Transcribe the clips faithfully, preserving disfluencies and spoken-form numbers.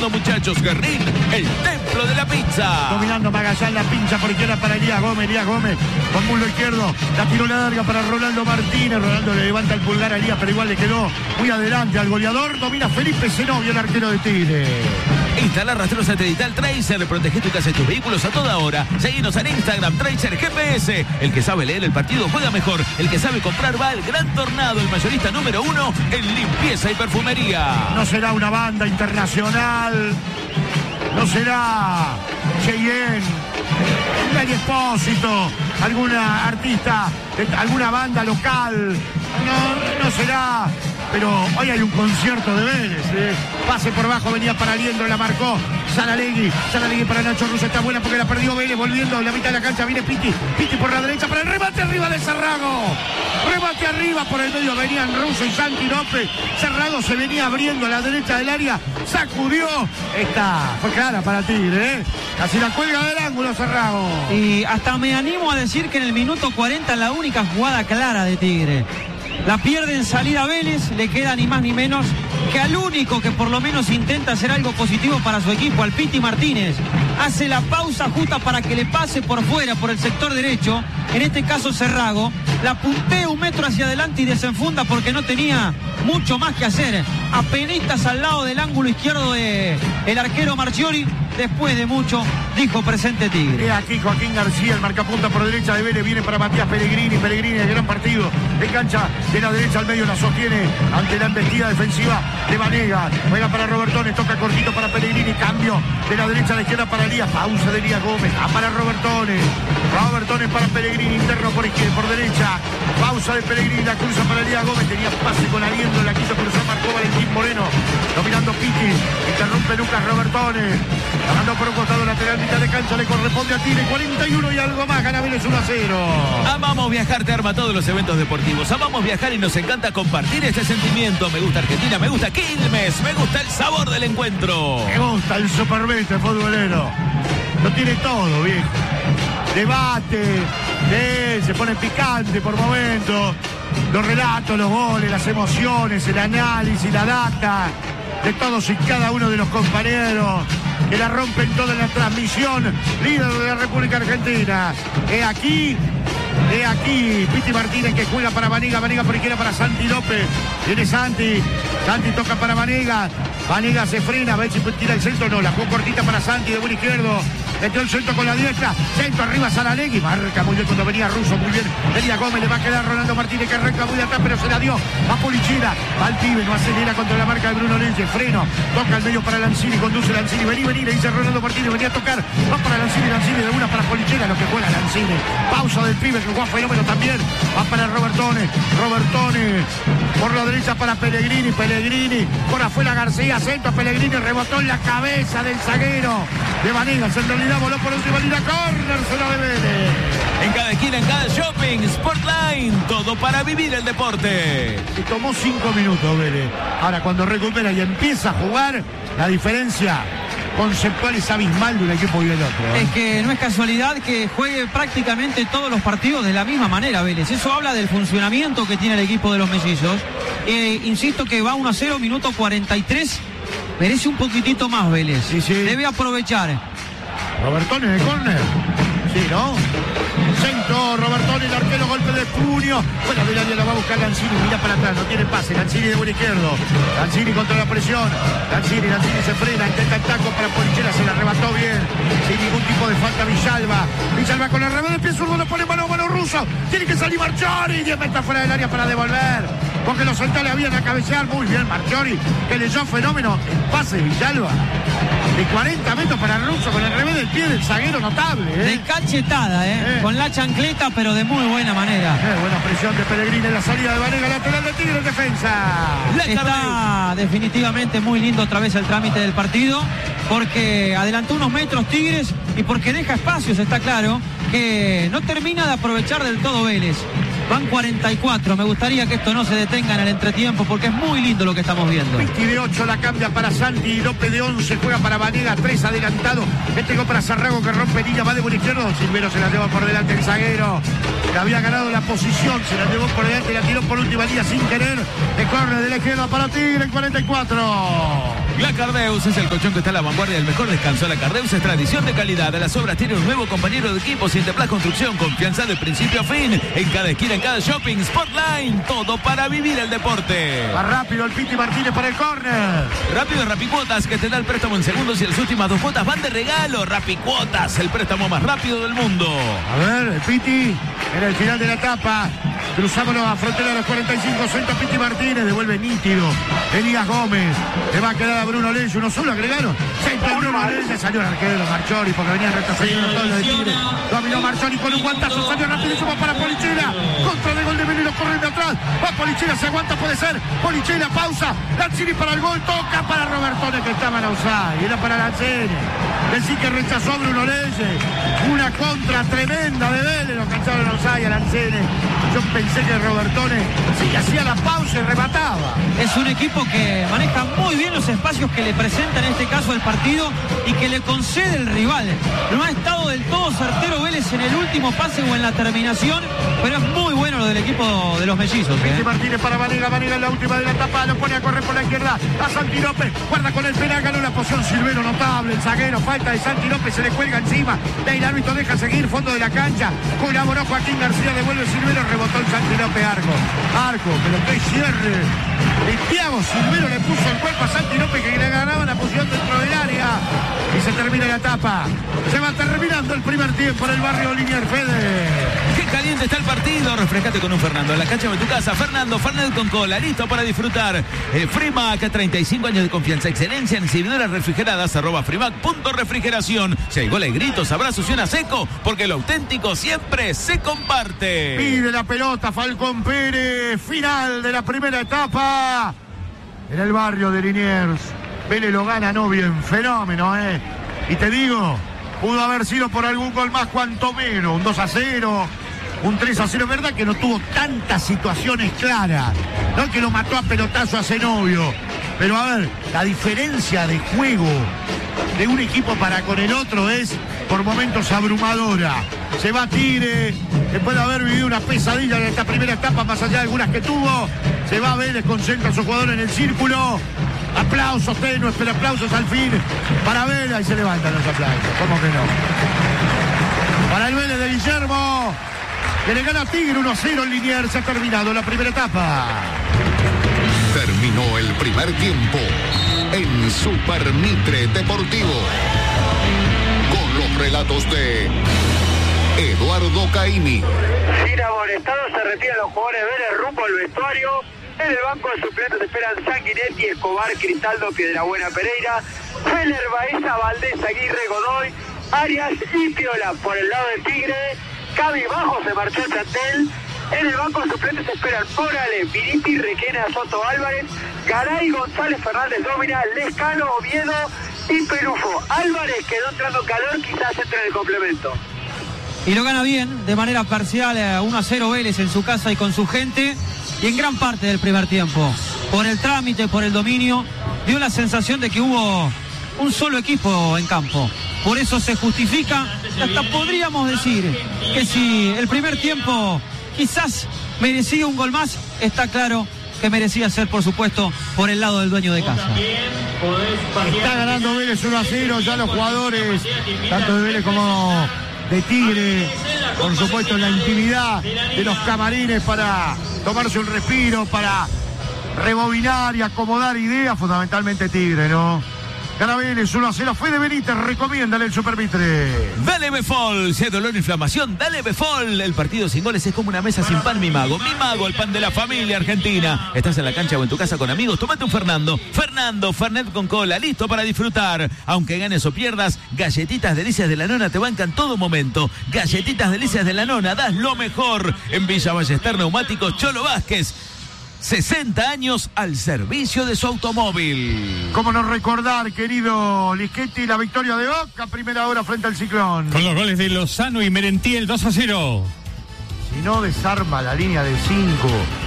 Muchachos, Guerrín, el templo de la pizza. Dominando Magallán, la pincha por izquierda para Elías Gómez. Elías Gómez con muslo izquierdo. La tiró larga para Ronaldo Martínez. Ronaldo le levanta el pulgar a Elías, pero igual le quedó muy adelante al goleador. Domina Felipe Zenobio, el arquero de Tigre. Instala rastreo satelital Tracer. Protege tu casa y tus vehículos a toda hora. Seguinos en Instagram, Tracer G P S. El que sabe leer el partido juega mejor. El que sabe comprar va al Gran Tornado, el mayorista número uno en limpieza y perfumería. No será una banda internacional. No será Cheyenne, Nelly Espósito, alguna artista, alguna banda local. No, no será. Pero hoy hay un concierto de Vélez. ¿eh? Pase por abajo, venía para Liendro, la marcó Saralegui. Saralegui para Nacho Russo, está buena porque la perdió Vélez, volviendo en la mitad de la cancha. Viene Piti, Piti por la derecha para el remate arriba de Cerrago. Remate arriba por el medio, venían Russo y Santi López. Cerrago se venía abriendo a la derecha del área, sacudió. Esta fue clara para Tigre, ¿eh? Casi la cuelga del ángulo Cerrago. Y hasta me animo a decir que en el minuto cuarenta la única jugada clara de Tigre. La pierde en salida Vélez, le queda ni más ni menos que al único que por lo menos intenta hacer algo positivo para su equipo, al Piti Martínez. Hace la pausa justa para que le pase por fuera, por el sector derecho, en este caso Cerrago. La puntea un metro hacia adelante y desenfunda porque no tenía mucho más que hacer. Apenitas al lado del ángulo izquierdo de el arquero Marchiori. Después de mucho, dijo presente Tigre. Y aquí Joaquín García, el marcapunta por derecha de Vélez, viene para Matías Pellegrini. Pellegrini, el gran partido, engancha de la derecha al medio, la sostiene ante la embestida defensiva de Vanega. Juega para Robertones, toca cortito para Pellegrini, cambio de la derecha a la izquierda para Elías, pausa de Elías Gómez, a para Robertones. Robertones para Pellegrini, interno por izquierda, por derecha, pausa de Pellegrini, la cruza para Elías Gómez, tenía pase con aliento, la quiso cruzar, marcó Valentín Moreno, dominando Piti, interrumpe Lucas Robertones. La mandó por un costado lateral, mitad de cancha, le corresponde a Tigre, cuarenta y uno y algo más, gana Vélez uno a cero. Amamos Viajar, te arma todos los eventos deportivos. Amamos viajar y nos encanta compartir este sentimiento. Me gusta Argentina, me gusta Quilmes, me gusta el sabor del encuentro. Me gusta el supervete futbolero. Lo tiene todo, viejo. Debate, eh, se pone picante por momentos. Los relatos, los goles, las emociones, el análisis, la data de todos y cada uno de los compañeros que la rompen toda en la transmisión. Líder de la República Argentina. He aquí, he aquí, Piti Martínez que juega para Vanega, Vanega por izquierda para Santi López. Viene Santi, Santi toca para Vanega. Vanega se frena, a ver si tira el centro, no, la jugó cortita para Santi de buen izquierdo. Metió el centro con la diestra, centro arriba Saralegui, marca muy bien cuando venía Russo, muy bien. Elías Gómez, le va a quedar Ronaldo Martínez que arranca muy atrás, pero se la dio a Polichina. Va al pibe, no acelera contra la marca de Bruno Lenche, freno, toca al medio para Lanzini, conduce Lanzini, vení, vení, le dice Ronaldo Martínez, venía a tocar, va para Lanzini, Lanzini de una para Polichina, lo que juega Lanzini. Pausa del pibe que juega fenómeno también, va para Robertones, Robertones, por la derecha para Pellegrini, Pellegrini, por afuera García, centro, Pellegrini rebotó en la cabeza del zaguero de Vanegas, en realidad voló por última línea, córner, se la de Vélez. En cada esquina, en cada shopping, Sportline, todo para vivir el deporte. Y tomó cinco minutos Vélez. Ahora cuando recupera y empieza a jugar, la diferencia conceptual es abismal de un equipo y del otro, ¿eh? Es que no es casualidad que juegue prácticamente todos los partidos de la misma manera Vélez. Eso habla del funcionamiento que tiene el equipo de los mellizos. Eh, insisto que va uno a cero, minuto cuarenta y tres. Merece un poquitito más Vélez. Sí, sí. Debe aprovechar. Robertones de córner. Sí, ¿no? Centro, Robertones, el arquero, golpe de puño. Bueno, del área la va a buscar Lanzini, mira para atrás, no tiene pase. Lanzini de buen izquierdo. Lanzini contra la presión. Lanzini, Lanzini se frena, intenta el taco para Polichera, se la arrebató bien. Sin ningún tipo de falta Villalba. Villalba con el revés de pie zurdo, lo pone mano a mano Russo. Tiene que salir Marchiori, diez metros fuera del área para devolver. Porque los centrales habían a cabecear muy bien Marchiori, que leyó fenómeno. El pase de Villalba. De cuarenta metros para Russo con el revés del pie del zaguero notable, ¿eh? De cachetada, ¿eh? Eh. Con la chancleta, pero de muy buena manera. Eh, buena presión de Pellegrini en la salida de Vanega, lateral de Tigre en defensa. Está definitivamente muy lindo otra vez el trámite del partido, porque adelantó unos metros Tigres y porque deja espacios, está claro, que no termina de aprovechar del todo Vélez. Van cuarenta y cuatro, me gustaría que esto no se detenga en el entretiempo porque es muy lindo lo que estamos viendo. Pitti de ocho la cambia para Santi, López de once juega para Vanega, tres adelantado. Este gol para Sarrago que rompe línea, va de buen izquierdo. Silvero se la lleva por delante el zaguero. Le había ganado la posición, se la llevó por delante, la tiró por última línea sin querer. De córner de la izquierda para Tigre en cuarenta y cuatro. La Cardeus es el colchón que está a la vanguardia del mejor descanso. La Cardeus es tradición de calidad. Las obras tienen un nuevo compañero de equipo. Sinterplas Construcción, confianza de principio a fin. En cada esquina, en cada shopping, Sportline. Todo para vivir el deporte. Va rápido el Piti Martínez para el córner. Rápido Rapicuotas, que te da el préstamo en segundos y las últimas dos cuotas van de regalo. Rapicuotas, el préstamo más rápido del mundo. A ver, el Piti en el final de la etapa. Cruzámonos a frontera de los cuarenta y cinco. Suelta Piti Martínez, devuelve nítido. Elías Gómez, le va a quedar a Bruno Leyes. Uno solo agregaron. Se entró Bruno Leyes, salió el arquero Marchori porque venía retrocediendo todo lo de Tigre. Dominó Marchori con un guantazo, salió rapidísimo para Polichera. Contra de gol de Menino, corre de atrás. Va Polichera, se aguanta, puede ser. Polichera, pausa. Lanzini para el gol, toca para Robertone que estaba en offside. Era para Lanzini. Decí que rechazó a Bruno Leyes. Una contra tremenda de Vélez. Lo cacharon en offside a Lanzini. Yo pensé que Robertone sí hacía la pausa y remataba. Es un equipo que maneja muy bien los espacios que le presenta en este caso el partido y que le concede el rival. No ha estado del todo certero Vélez en el último pase o en la terminación, pero es muy bueno lo del equipo de los mellizos. Piti ¿eh? Martínez para Vanega, Vanega en la última de la etapa, lo pone a correr por la izquierda, a Santi López, guarda con el penal, ganó la posición Silvero, notable, el zaguero, falta de Santi López, se le cuelga encima, el árbitro deja seguir, fondo de la cancha, colaboró Joaquín García, devuelve Silvero, rebotó el Santi López, arco, arco, pero qué cierre, el Thiago Silvero le puso el cuerpo a Santi López que le ganaba la posición dentro del área, y se termina la etapa, se va terminando el primer tiempo en el barrio Liniers. Fede. Qué caliente está el partido. Refrescate con un Fernando en la cancha de tu casa. Fernando, Fernet con cola, listo para disfrutar. Eh, Frimac, treinta y cinco años de confianza, excelencia en servidoras refrigeradas, arroba Frimac punto refrigeración. Si hay goles, gritos, abrazos y una seco, porque lo auténtico siempre se comparte. Pide la pelota Falcón Pérez, final de la primera etapa en el barrio de Liniers. Vélez lo gana, no bien, fenómeno, eh. Y te digo, pudo haber sido por algún gol más, cuanto menos, un dos a cero, un tres a cero, verdad que no tuvo tantas situaciones claras, no que lo mató a pelotazo a Zenobio, pero a ver, la diferencia de juego de un equipo para con el otro es por momentos abrumadora. Se va Tigre, después de haber vivido una pesadilla en esta primera etapa, más allá de algunas que tuvo, se va Vélez, concentra a su jugador en el círculo. Aplausos tenues, pero aplausos al fin para Vélez, y se levantan los aplausos, ¿cómo que no? Para el Vélez de Guillermo, que le gana a Tigre uno a cero en Liniers. Se ha terminado la primera etapa. Terminó el primer tiempo en Super Mitre Deportivo, con los relatos de Eduardo Caimi. Sin amonestado se retiran los jugadores de Vélez rumbo al vestuario. En el banco de suplentes esperan Sanguinetti, Escobar, Cristaldo, Piedrabuena, Pereira, Feller, Baeza, Valdés, Aguirre, Godoy, Arias y Piola. Por el lado del Tigre, cabizbajo se marchó el plantel. En el banco de suplentes esperan Morales, Viniti, Requena, Soto, Álvarez, Garay, González, Fernández, Dómina, Lescano, Oviedo y Pelufo. Álvarez quedó entrando calor, quizás entre en el complemento. Y lo gana bien, de manera parcial, uno a cero Vélez en su casa y con su gente. Y en gran parte del primer tiempo, por el trámite, por el dominio, dio la sensación de que hubo un solo equipo en campo. Por eso se justifica, hasta podríamos decir que si el primer tiempo quizás merecía un gol más, está claro que merecía ser, por supuesto, por el lado del dueño de casa. Está ganando Vélez uno a cero, ya los jugadores, tanto de Vélez como de Tigre, por supuesto en la intimidad de los camarines para tomarse un respiro, para rebobinar y acomodar ideas, fundamentalmente Tigre, ¿no? Gana Vélez uno a cero, Fede Benítez, recomiéndale el Super Mitre. Dale Befol, si hay dolor o inflamación, dale Befol. El partido sin goles es como una mesa sin pan, mi mago. Mi mago, el pan de la familia argentina. Estás en la cancha o en tu casa con amigos, tomate un Fernando. Fernando, Fernet con cola, listo para disfrutar. Aunque ganes o pierdas, Galletitas Delicias de la Nona te bancan todo momento. Galletitas Delicias de la Nona, das lo mejor. En Villa Ballester Neumáticos, Cholo Vázquez. sesenta años al servicio de su automóvil. ¿Cómo no recordar, querido Lischetti, la victoria de Boca, primera hora frente al Ciclón? Con los goles de Lozano y Merentiel, dos a cero. Si no desarma la línea de cinco,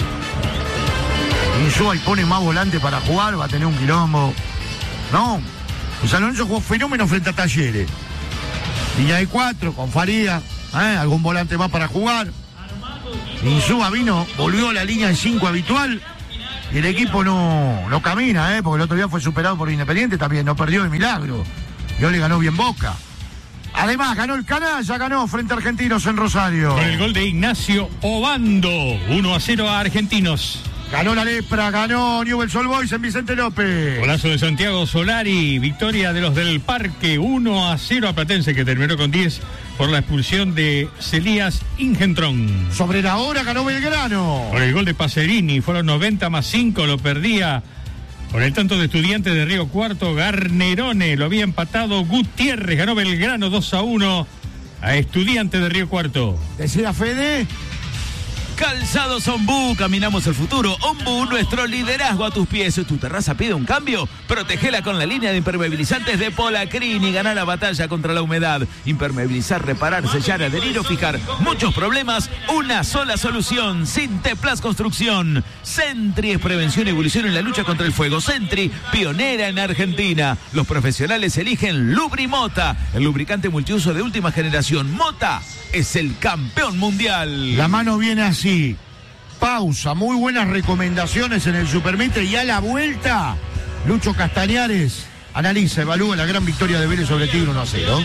Insúa y pone más volante para jugar, va a tener un quilombo. No, o San Lorenzo jugó fenómeno frente a Talleres. Línea de cuatro, con Faría, ¿eh? Algún volante más para jugar. Insúa vino, volvió a la línea de cinco habitual Y el equipo no, no camina, ¿eh? Porque el otro día fue superado por Independiente también, no perdió de milagro. Y hoy le ganó bien Boca. Además, ganó el Canalla, ganó frente a Argentinos en Rosario. Con el gol de Ignacio Obando, uno a cero a Argentinos. Ganó la Lepra, ganó Newell's Old Boys en Vicente López. Golazo de Santiago Solari, victoria de los del Parque, uno a cero a Platense, que terminó con diez por la expulsión de Celías Ingentrón. Sobre la hora ganó Belgrano. Con el gol de Pacerini, fueron noventa más cinco, lo perdía. Con el tanto de Estudiantes de Río Cuarto, Garnerone, lo había empatado Gutiérrez, ganó Belgrano dos a uno a Estudiantes de Río Cuarto. Decía Fede. Calzados Ombú, caminamos el futuro. Ombú, nuestro liderazgo a tus pies. ¿Tu terraza pide un cambio? Protegela con la línea de impermeabilizantes de Polacrini. Gana la batalla contra la humedad. Impermeabilizar, reparar, sellar, adherir o fijar. Muchos problemas, una sola solución. Sinteplas Construcción. Sentry es prevención y evolución en la lucha contra el fuego. Sentry, pionera en Argentina. Los profesionales eligen Lubrimota, el lubricante multiuso de última generación. Mota es el campeón mundial. La mano viene así. Pausa, muy buenas recomendaciones en el Supermitre y a la vuelta, Lucho Castañares analiza, evalúa la gran victoria de Vélez sobre Tigre uno a cero.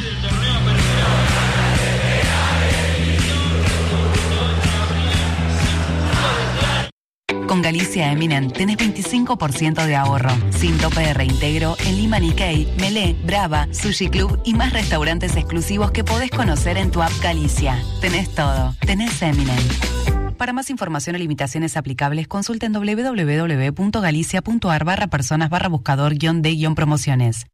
Con Galicia Eminent tenés veinticinco por ciento de ahorro, sin tope de reintegro en Lima Nikkei, Melé, Brava, Sushi Club y más restaurantes exclusivos que podés conocer en tu app Galicia. Tenés todo, tenés Eminent. Para más información o limitaciones aplicables, consulta en doble u doble u doble u punto galicia punto a r barra personas barra buscador guión de guión promociones.